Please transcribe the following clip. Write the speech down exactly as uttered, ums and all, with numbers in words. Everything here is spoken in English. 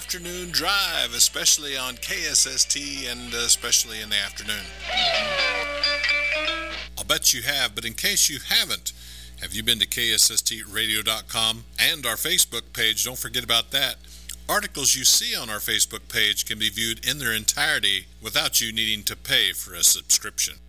afternoon drive, especially on K S S T and especially in the afternoon. I'll bet you have, but in case you haven't, have you been to K S S T radio dot com and our Facebook page? Don't forget about that. Articles you see on our Facebook page can be viewed in their entirety without you needing to pay for a subscription.